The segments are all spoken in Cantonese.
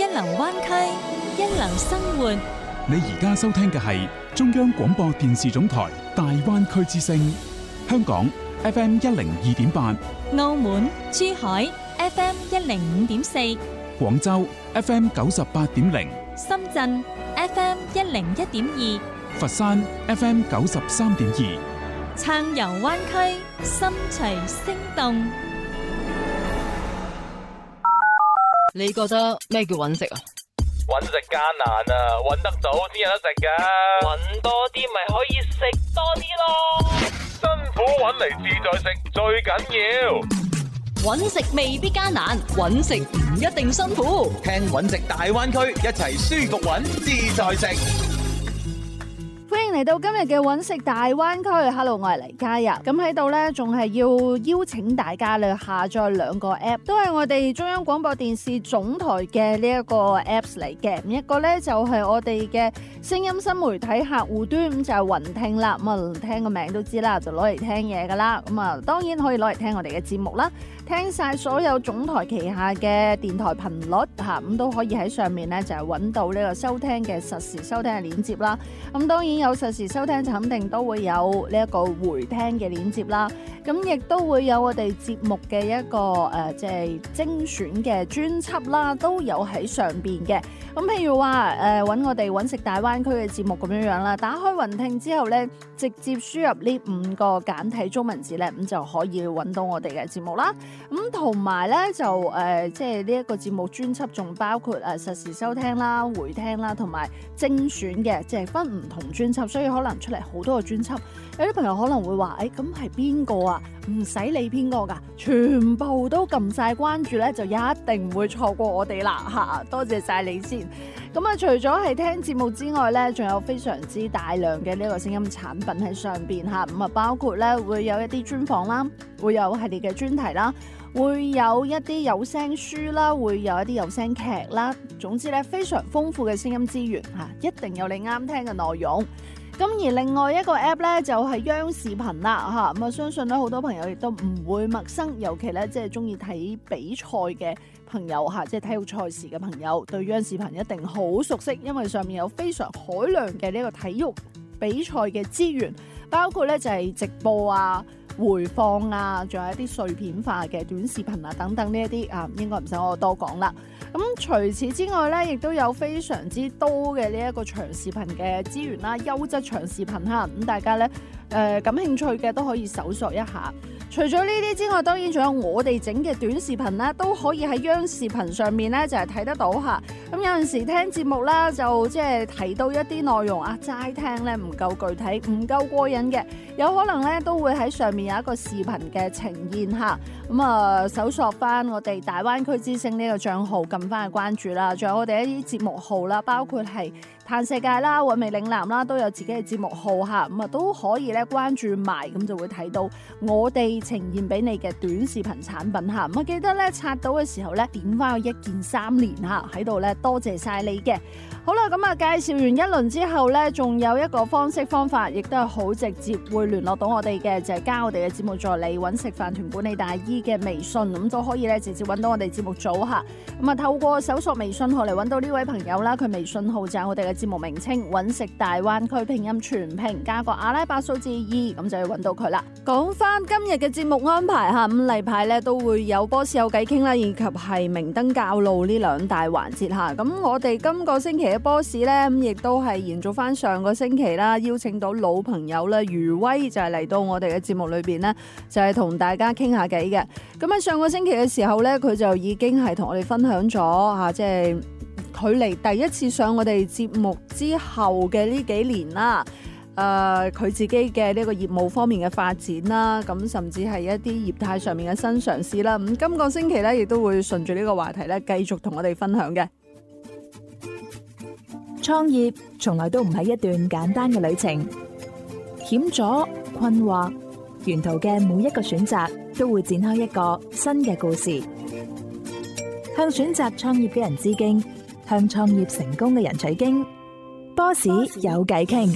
流灣區，一流生活。 你而家收聽嘅係中央廣播電視總台大灣區之聲，香港 FM 102.8， 澳門、珠海 FM 105.4， 廣州 FM 98.0， 深圳 FM 101.2， 佛山 FM 93.2。 撐遊灣區，心隨聲動。 你覺得咩叫揾食啊？ 揾食艱難啊，揾得到先有得食噶。揾多啲咪可以食多啲咯。辛苦揾嚟自在食最緊要。 揾食未必艱難，揾食唔一定辛苦。 聽揾食大灣區，一齊舒服揾自在食。 歡迎嚟到今日嘅揾食大灣區 ，Hello， 我係黎嘉日。咁喺度呢，仲係要邀請大家咧下載兩個 app， 都係我哋中央廣播電視總台嘅呢一個 apps 嚟嘅。一個呢就係我哋嘅聲音新媒體客戶端，就係雲聽啦。咁啊，聽個名都知啦，就攞嚟聽嘢噶啦。咁啊，當然可以攞嚟聽我哋嘅節目啦，聽晒所有總台旗下嘅電台頻率吓，咁都可以喺上面呢，就係揾到呢個收聽嘅實時收聽嘅鏈接啦。咁當然有實時收聽就肯定都會有呢一個回聽嘅鏈接啦，咁亦都會有我哋節目嘅一個即係精選嘅專輯啦，都有喺上邊嘅。咁譬如話揾我哋揾食大灣區嘅節目咁樣樣啦，打開雲聽之後呢，直接輸入呢5個簡體中文字呢，咁就可以揾到我哋嘅節目啦。咁同埋呢，就即係呢一個節目專輯仲包括實時收聽啦、回聽啦，同埋精選嘅，即係分唔同專輯，所以可能出嚟好多個專輯。有啲朋友可能會話，咁係邊個啊？唔使理邊個㗎，全部都撳晒關注呢，就一定唔會錯過我哋啦嚇！多謝晒你先。咁啊，除咗係聽節目之外呢，仲有非常之大量嘅呢個聲音產品喺上邊嚇。咁啊，包括呢會有一啲專訪啦，會有系列嘅專題啦，會有一啲有聲書啦，會有一啲有聲劇啦。總之呢，非常豐富嘅聲音資源嚇，一定有你啱聽嘅內容。咁而另外一個 app 咧就係央視頻啦嚇，咁啊相信咧好多朋友亦都唔會陌生，尤其咧即係中意睇比賽嘅朋友嚇，即係體育賽事嘅朋友，對央視頻一定好熟悉，因為上面有非常海量嘅呢個體育比賽嘅資源，包括咧就係直播啊、回放啊，仲有一啲碎片化嘅短視頻啊等等呢一啲啊，應該唔使我多講啦。咁除此之外咧，亦都有非常之多嘅呢一個長視頻嘅資源啦，優質長視頻嚇，咁大家咧感興趣嘅都可以搜索一下。除咗呢啲之外，當然仲有我哋整嘅短視頻啦，都可以喺央視頻上面咧就係睇得到嚇。咁有陣時聽節目啦，就即係提到一啲內容啊，齋聽咧唔夠具體，唔夠過癮嘅，有可能咧都會喺上面有一個視頻嘅呈現嚇。咁啊，搜索翻我哋大灣區之聲呢個帳號，撳翻去關注啦。仲有我哋一啲節目號啦，包括係嘆世界啦、韻味嶺南啦，都有自己嘅節目號嚇。咁啊都可以咧關注埋，咁就會睇到我哋呈現俾你嘅短視頻產品嚇。咁啊記得咧刷到嘅時候咧點翻個一鍵3連嚇喺度咧，多謝晒你嘅。好啦，咁啊介紹完一輪之後咧，仲有一個方法，亦都係好直接會聯絡到我哋嘅，就係加我哋嘅節目助理揾食飯團管理大姨嘅微信，咁都可以咧直接揾到我哋節目組嚇。咁啊透過搜索微信號嚟揾到呢位朋友啦，佢微信號就係我哋嘅節目名稱揾食大灣區拼音全拼加個阿拉伯數字2，咁就要揾到佢啦。講翻今日嘅節目安排嚇，咁例牌咧都會有波士有偈傾啦，以及係明燈教路呢兩大環節嚇。咁我哋今個星期嘅波士咧，咁亦都係延續翻上個星期啦，邀請到老朋友咧余威就係嚟到我哋嘅節目裏邊咧，就係同大家傾下偈嘅。咁喺上個星期嘅時候咧，佢就已經係同我哋分享咗嚇，即係距離第一次上我哋節目之後嘅呢幾年啦。佢自己嘅呢個業務方面嘅發展啦，咁甚至係一啲業態上面嘅新嘗試啦。咁今個星期咧，亦都會順住呢個話題咧，繼續同我哋分享嘅。 創業從來都唔係一段簡單嘅旅程，險阻、困惑，沿途嘅每一個選擇都會展開一個新嘅故事。向選擇創業嘅人致敬，向創業成功嘅人取經。波士有偈傾。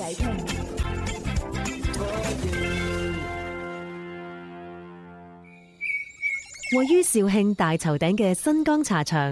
位於肇慶大頭頂嘅新江茶場，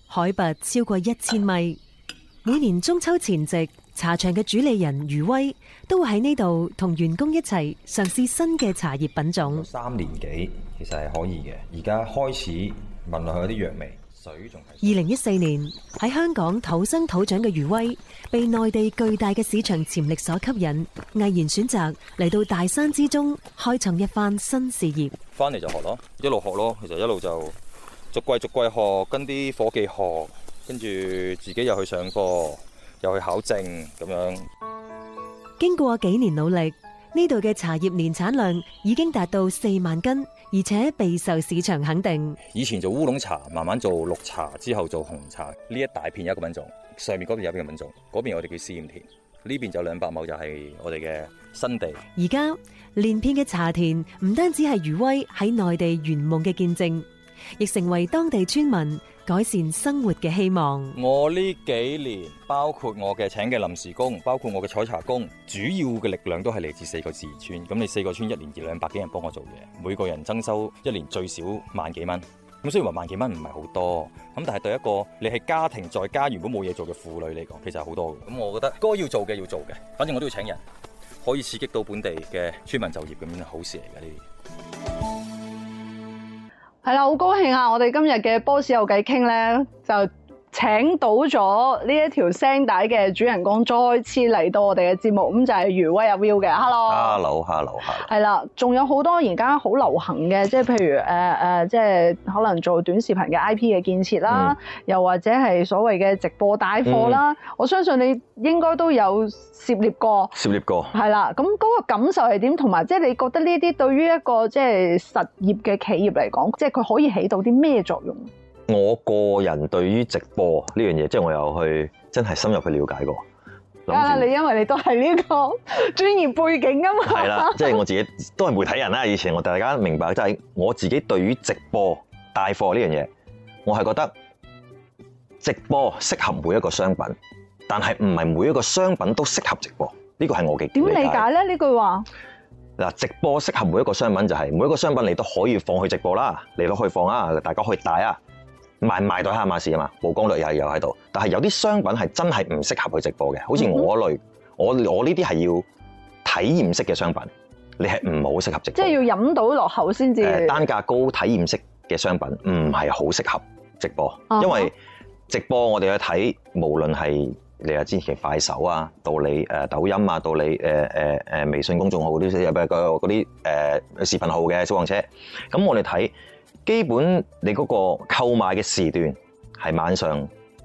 海拔超過1000米。每年中秋前夕，茶場嘅主理人余威都會喺呢度同員工一齊嘗試新嘅茶葉品種。 3年幾其實係可以嘅，而家開始聞落去有啲藥味，水仲係。 2014年喺香港土生土長嘅余威，被內地巨大嘅市場潛力所吸引，毅然選擇嚟到大山之中開創一番新事業。 翻嚟就學咯，一路學咯，其實一路就逐季學，跟啲伙計學。跟住自己又去上課，又去考證咁樣。 經過幾年努力，呢度嘅茶葉年產量已經達到4萬斤，而且備受市場肯定。 以前做烏龍茶，慢慢做綠茶，之後做紅茶。呢一大片有一個品種，上面嗰邊有一個品種，嗰邊我哋叫試驗田，呢邊就200畝就係我哋嘅新地。 而家連片嘅茶田唔單止係余威喺內地圓夢嘅見證，亦成為當地村民改善生活嘅希望。 我呢幾年，包括我嘅請嘅臨時工，包括我嘅採茶工，主要嘅力量都係嚟自4個自然村。咁你4個村1年200幾人幫我做嘢，每個人增收1年最少萬幾蚊。咁雖然話萬幾蚊唔係好多，咁但係對一個你係家庭在家原本冇嘢做嘅婦女嚟講，其實係好多嘅。咁我覺得該要做嘅要做嘅，反正我都要請人，可以刺激到本地嘅村民就業，咁樣係好事嚟嘅呢啲。 係啦，好高興啊！我哋今日嘅波士有偈傾咧，就請到咗呢一條聲帶嘅主人公再次嚟到我哋嘅節目，咁就係余威阿 Will 嘅。Hello。係啦，仲有好多而家好流行嘅，即係譬如即係可能做短視頻嘅 IP 嘅建設啦，又或者係所謂嘅直播帶貨啦。我相信你應該都有涉獵過。係啦，咁嗰個感受係點？同埋即係你覺得呢啲對於一個即係實業嘅企業嚟講，即係佢可以起到啲咩作用？ 我個人對於直播呢樣嘢，即係我有去真係深入去了解過。 你因為你都係呢個專業背景啊嘛。 係啦，即係我自己都係媒體人啦。以前大家明白，即係我自己對於直播帶貨呢樣嘢，我係覺得直播適合每一個商品，但係唔係每一個商品都適合直播。呢個係我嘅點理解咧？呢句話嗱，直播適合每一個商品就係每一個商品你都可以放去直播啦，你都可以放啊，大家可以帶啊。賣到蝦馬士啊嘛，曝光率又喺度，但係有啲商品係真係唔適合去直播嘅，好似我類，我呢啲係要體驗式嘅商品，你係唔好適合直播。即係要飲到落口先至。 單價高體驗式嘅商品唔係好適合直播，因為直播我哋去睇，無論係你話之前快手啊，到你抖音啊，到你微信公眾號啲嗰啲視頻號嘅小黃車，咁我哋睇。基本你嗰個購買嘅時段係晚上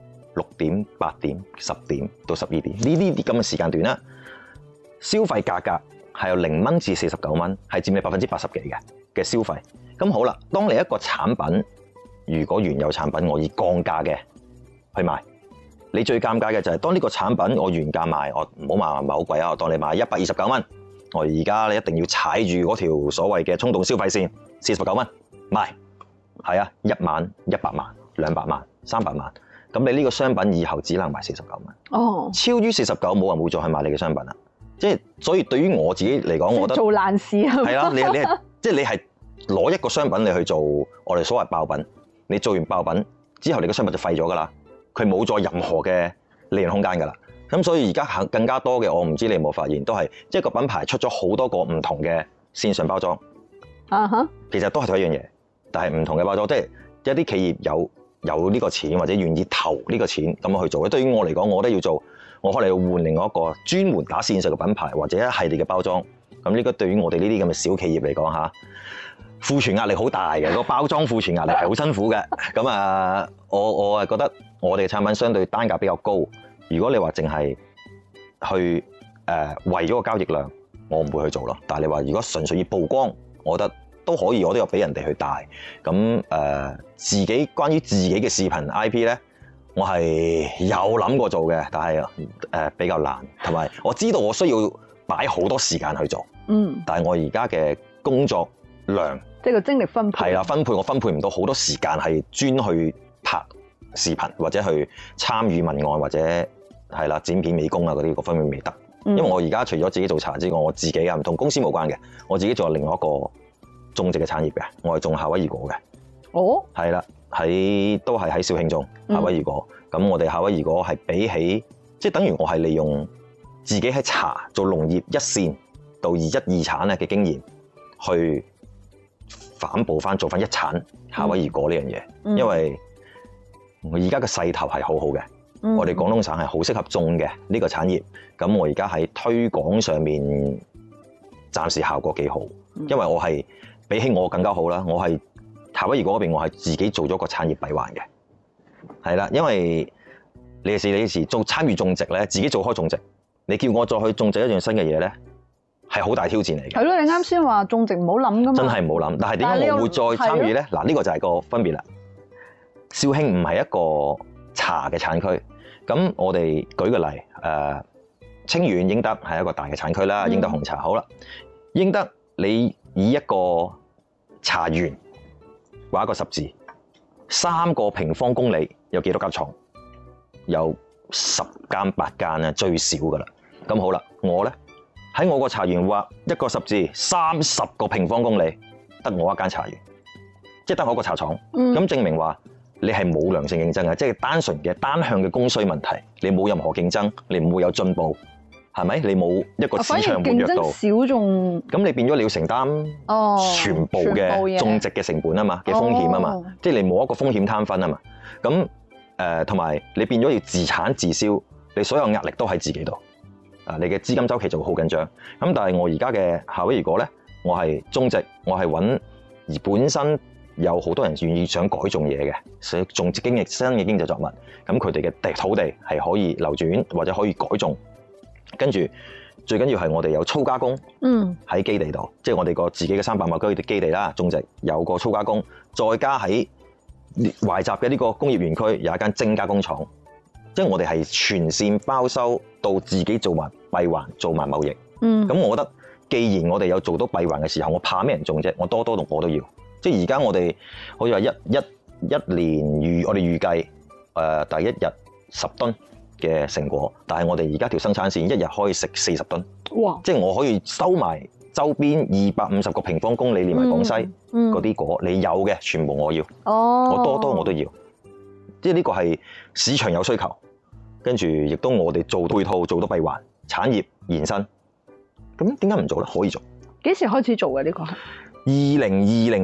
6點、8點、10點到12點呢啲咁嘅時間段啦，消費價格係由0蚊至49蚊，係佔你80%幾嘅消費。咁好啦，當你一個產品，如果原有產品我以降價嘅去賣，你最尷尬嘅就係當呢個產品我原價賣，我唔好賣好貴啊，我當你賣129蚊，我而家你一定要踩住嗰條所謂嘅衝動消費線49蚊賣。係啊，1萬、100萬、200萬、300萬，咁你呢個商品以後只能賣49蚊。哦，超於49，冇人會再去買你嘅商品啦。即係所以對於我自己嚟講，我覺得做爛事啊。係啦，你係即係你係攞一個商品你去做我哋所謂爆品，你做完爆品之後，你個商品就廢咗㗎啦，佢冇再任何嘅利潤空間㗎啦。咁所以而家更加多嘅，我唔知你有冇發現，都係即係個品牌出咗好多個唔同嘅線上包裝。其實都係同一樣嘢。但係唔同嘅包裝，即係一啲企業有呢個錢或者願意投呢個錢咁去做。對於我嚟講，我都要做，我可能要換另外一個專門打線上嘅品牌或者一系列嘅包裝。咁呢個對於我哋呢啲咁嘅小企業嚟講嚇，庫存壓力好大嘅，個包裝庫存壓力係好辛苦嘅。咁啊，我係覺得我哋嘅產品相對單價比較高。如果你話淨係去為咗個交易量，我唔會去做咯。但係你話如果純粹以曝光，我覺得都可以，我都有俾人哋去帶。咁自己關於自己嘅視頻 IP 咧，我係有諗過做嘅，但係比較難，同埋我知道我需要擺好多時間去做。但係我而家嘅工作量， 即係個精力分配係啦，我分配唔到好多時間係專去拍視頻或者去參與文案或者係啦剪片美工啊嗰啲各方面未得。因為我而家除咗自己做茶之外，我自己啊唔同公司冇關嘅，我自己做另外一個種植嘅產業嘅，我係種夏威夷果嘅。哦，係啦， 都係喺肇慶種夏威夷果。咁我哋夏威夷果係比起即係等於我係利用自己喺茶做農業一線到二產咧嘅經驗去反哺翻做翻一產夏威夷果呢樣嘢，因為我而家嘅勢頭係好好嘅。我哋廣東省係好適合種嘅呢個產業，咁我而家喺推廣上面暫時效果幾好，因為我係比起我更加好啦。我係夏威夷果嗰邊，我係自己做咗個產業閉環嘅，係啦。因為你時做參與種植咧，自己做開種植，你叫我再去種植一樣新嘅嘢咧，係好大挑戰嚟嘅。 係咯，你啱先話種植唔好諗噶嘛， 真係唔好諗。但係點解我會再參與咧？嗱，呢個就係個分別啦。肇慶唔係一個茶嘅產區。咁我哋舉個例，清遠英德係一個大嘅產區啦，英德紅茶好啦。英德你以一個茶園畫一個十字，3個平方公里有幾多間廠？有10間8間啊，最少噶啦。咁好啦，我咧喺我個茶園畫一個十字，30個平方公里得我一間茶園，即係得我一個茶廠。咁證明話，你係冇良性競爭嘅，即係單純嘅單向嘅供需問題，你冇任何競爭，你唔會有進步，係咪？你冇一個市場活躍度， 少種， 咁你變咗你要承擔全部嘅種植嘅成本啊嘛，嘅風險啊嘛，即係你冇一個風險攤分啊嘛。咁同埋你變咗要自產自銷，你所有壓力都喺自己度，你嘅資金周期就會好緊張。咁但係我而家嘅夏威夷果咧，我係種植，我係揾而本身。有好多人願意想改種嘢嘅，所以種新嘅經濟作物，咁佢哋嘅土地係可以流轉或者可以改種，跟住最緊要係我哋有粗加工，喺基地度，即係我哋個自己嘅300畝基地啦，種植有個粗加工，再加喺懷集嘅呢個工業園區有一間精加工廠，即係我哋係全線包收到自己做埋閉環，做埋貿易。咁我覺得既然我哋有做到閉環嘅時候，我怕咩人種啫？我多我都要。即係而家我哋好似話一年我哋預計第一日10噸嘅成果，但係我哋而家條生產線一日可以食40噸。哇！即係我可以收埋周邊250個平方公里連埋廣西嗰啲果，你有嘅全部我要。我多我都要。即係呢個係市場有需求，跟住亦都我哋做配套做到閉環，產業延伸。咁點解唔做咧？可以做。幾時開始做嘅呢個係？2021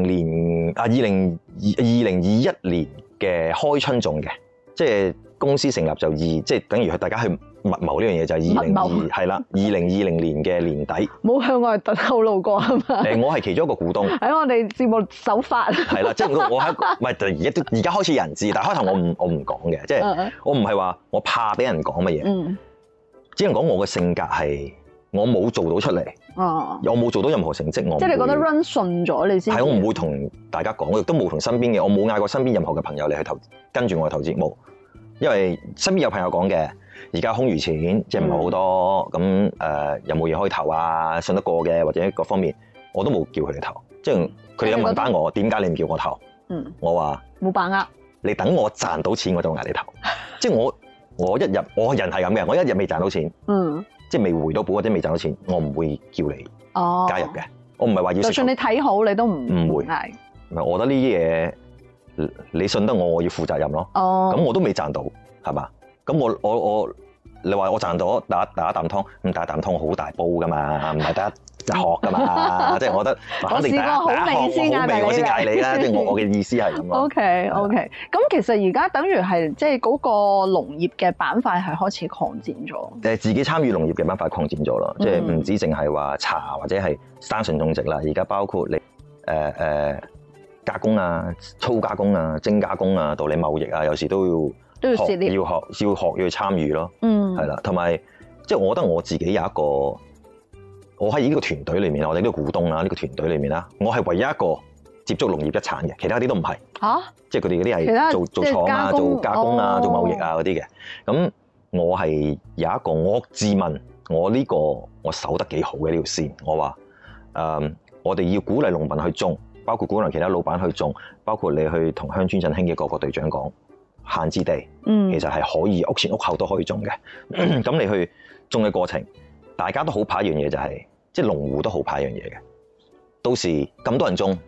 年嘅開春種嘅，即係公司成立就即係等於大家去密謀呢樣嘢就係2020係啦，2020年嘅年底。冇向我哋透露過啊嘛？我係其中一個股東。喺我哋節目手法。係啦，即係我係唔係而家開始有人知，但係開頭我唔講嘅，即係我唔係話我怕俾人講乜嘢，只能講我嘅性格係。我冇做到出嚟，我冇做到任何成績，我即係你覺得 run 順咗你先係，我唔會同大家講，亦都冇同身邊嘅，我冇嗌過身邊任何嘅朋友嚟去跟住我去投資冇，因為身邊有朋友講嘅，而家空餘錢即係唔係好多，咁有冇嘢可以投啊？信得過嘅或者各方面，我都冇叫佢哋投，即係佢哋有問翻我點解你唔叫我投？我話冇把握，你等我賺到錢我就嗌你投，即係我一日我人係咁嘅，我一日未賺到錢。即係未回到本或者未賺到錢，我唔會叫你加入嘅。我唔係話要。就算你睇好，你都唔會。係。唔係，我覺得呢啲嘢，你信得我，我要負責任咯。咁我都未賺到，係嘛？咁我你話我賺到打一啖湯，咁打一啖湯好大煲噶嘛，唔係得一殼噶嘛。即係我覺得，肯定第一殼好味我先嗌你啦。即係我嘅意思係咁咯。OK。咁其實而家等於係即係嗰個農業嘅板塊係開始擴展咗。自己參與農業嘅板塊擴展咗咯，即係唔止淨係話茶或者係單純種植啦，而家包括你加工啊、粗加工啊、精加工啊、到你貿易啊，有時都要學要參與咯。係啦，同埋即係我覺得我自己有一個，我喺呢個團隊裏面，我哋呢個股東啦，呢個團隊裏面啦，我係唯一一個接觸農業一產嘅，其他啲都唔係。即係佢哋嗰啲係做廠啊、做加工啊、做貿易啊嗰啲嘅。咁我係有一個，我自問我呢個我守得幾好嘅呢條線。我話我哋要鼓勵農民去種，包括鼓勵其他老闆去種，包括你去同鄉村振興嘅各個隊長講，閒置地其實係可以屋前屋後都可以種嘅。咁你去種嘅過程，大家都好怕一樣嘢就係，即係農戶都好怕一樣嘢嘅。到時咁多人種，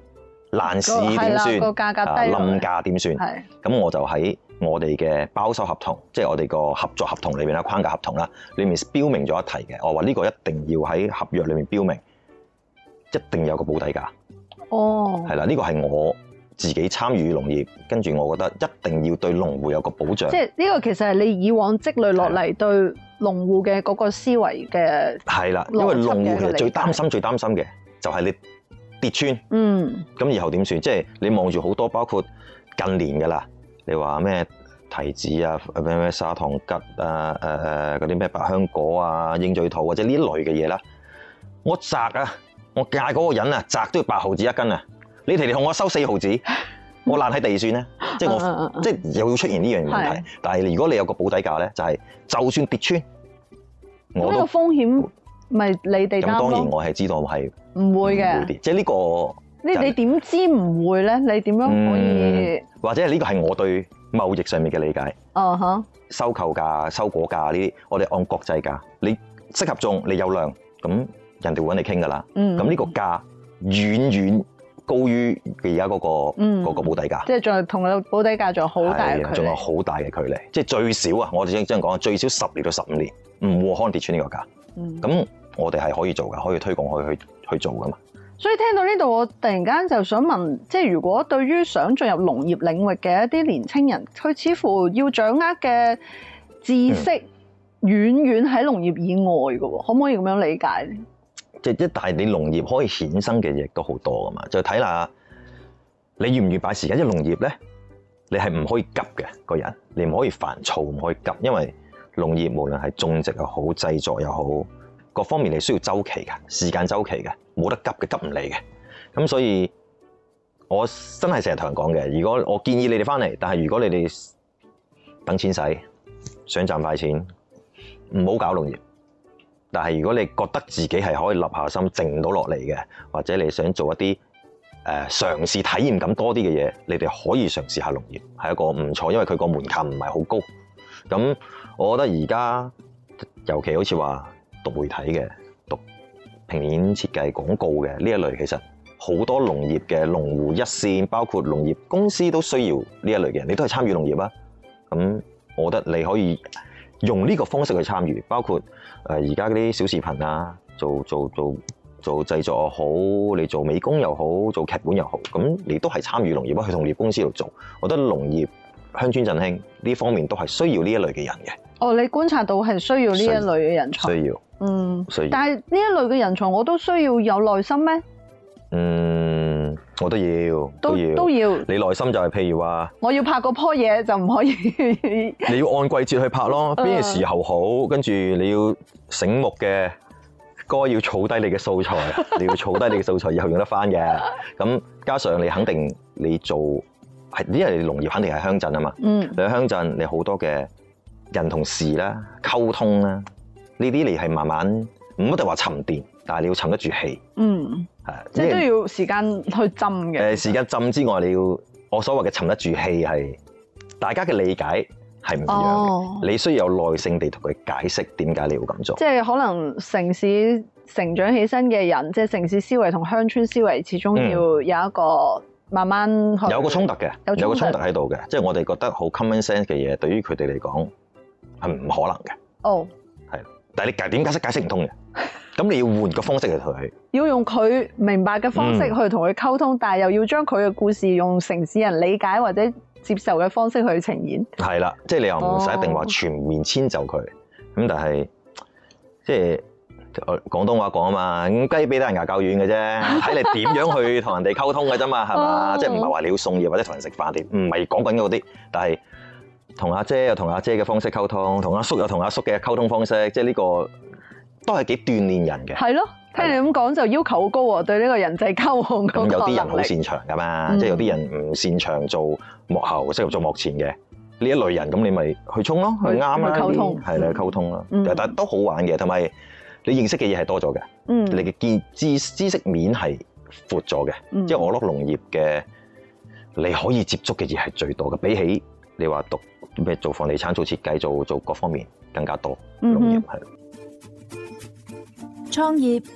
爛市點算？ 個價格低， 冧價點算？ 係。 咁我就喺我哋嘅包收合同，即係我哋個合作合同裏面啦，框架合同啦，裏面標明咗一題嘅，我話呢個一定要喺合約裏面標明，一定有個保底價。 哦。係啦，呢個係我自己參與農業，跟住我覺得一定要對農戶有個保障。 即係呢個其實係你以往積累落嚟對農戶嘅嗰個思維嘅。 係啦，因為農戶其實最擔心嘅就係你跌穿。咁以後點算？即係你望住好多，包括近年㗎啦，你話咩提子啊、咩砂糖桔啊、嗰啲咩百香果啊、鷹嘴桃或者呢類嘅嘢啦，我摘啊，我嗌嗰個人啊，摘都要8毫子一斤啊！你哋同我收4毫子，我爛喺地算咧，即係我即係又要出現呢樣問題。但係如果你有個保底價咧，就係就算跌穿，我都風險咪你哋擔咯。咁當然我係知道係唔會嘅， 即係呢個你點知唔會咧？你點樣可以？ 或者呢個係我對貿易上面嘅理解。收購價、收果價呢啲，我哋按國際價。你適合種，你有量，咁人哋會揾你傾㗎啦。咁呢個價遠遠高於而家嗰個保底價，即係仲同個保底價仲有好大嘅距離， 仲有好大嘅距離，即係最少啊！我哋真係講最少10年到15年，唔會可能跌穿呢個價。咁我哋係可以做㗎，可以推廣去做㗎嘛。 所以聽到呢度，我突然間就想問，即係如果對於想進入農業領域嘅一啲年青人，佢似乎要掌握嘅知識遠遠喺農業以外㗎喎，可唔可以咁樣理解咧？ 即係但係你農業可以衍生嘅嘢都好多噶嘛，就睇下你願唔願擺時間。因為農業咧，你係唔可以急嘅個人，你唔可以煩躁，唔可以急，因為農業無論係種植又好、製作又好，各方面你需要周期嘅時間周期嘅，冇得急嘅，急唔嚟嘅。咁所以我真係成日同人講嘅，如果我建議你哋翻嚟，但係如果你哋等錢使，想賺快錢，唔好搞農業。但係如果你覺得自己係可以立下心靜到落嚟嘅，或者你想做一啲嘗試體驗感多啲嘅嘢，你哋可以嘗試下農業，係一個唔錯，因為佢個門檻唔係好高。咁我覺得而家尤其好似話讀媒體嘅、讀平面設計、廣告嘅呢一類，其實好多農業嘅農戶一線，包括農業公司都需要呢一類嘅人，你都係參與農業啊。咁我覺得你可以用呢個方式去參與，包括而家嗰啲小視頻啊，做製作又好，你做美工又好，做劇本又好，咁你都係參與農業，去農業公司度做。我覺得農業鄉村振興呢方面都係需要呢一類嘅人嘅。哦，你觀察到係需要呢一類嘅人才？需要，需要。但係呢一類嘅人才，我都需要有耐心咩？我都要。你耐心就係譬如話，我要拍嗰棵嘢就唔可以。你要按季節去拍咯，邊個時候好，跟住你要醒目嘅，該要儲低你嘅素材，你要儲低你嘅素材以後用得翻嘅。咁加上你肯定你做係，因為你農業肯定係鄉鎮啊嘛。你喺鄉鎮，你好多嘅人同事啦、溝通啦，呢啲你係慢慢唔一定話沉澱，但係你要沉得住氣。即係都要時間去浸嘅。時間浸之外，你要我所謂嘅沉得住氣係大家嘅理解係唔一樣嘅。你需要有耐性地同佢解釋點解你要咁做。即係可能城市成長起身嘅人，即係城市思維同鄉村思維，始終要有一個慢慢有個衝突嘅，有個衝突喺度嘅。即係我哋覺得好 common sense 嘅嘢，對於佢哋嚟講係唔可能嘅。係，但係你點解釋唔通嘅？咁你要換個方式去同佢，要用佢明白嘅方式去同佢溝通，但係又要將佢嘅故事用城市人理解或者接受嘅方式去呈現。係啦，即係你又唔使一定話全面遷就佢，咁但係即係廣東話講啊嘛，雞髀得人牙較軟嘅啫，睇你點樣去同人哋溝通嘅啫嘛，係嘛？即係唔係話你要送嘢或者同人食飯啲，唔係講緊嗰啲，但係同阿姐有同阿姐嘅方式溝通，同阿叔有同阿叔嘅溝通方式，即係呢個。都係幾鍛鍊人嘅。係咯，聽你咁講就要求好高喎，對呢個人際溝通嗰個能力。咁有啲人好擅長㗎嘛，即係有啲人唔擅長做幕後，適合做幕前嘅呢一類人，咁你咪去衝咯，去啱啦，溝通係啦，溝通啦，但係都好玩嘅，同埋你認識嘅嘢係多咗嘅，你嘅知識面係闊咗嘅，即係我覺得農業嘅你可以接觸嘅嘢係最多嘅，比起你話讀咩做房地產、做設計、做各方面更加多。農業係。 創業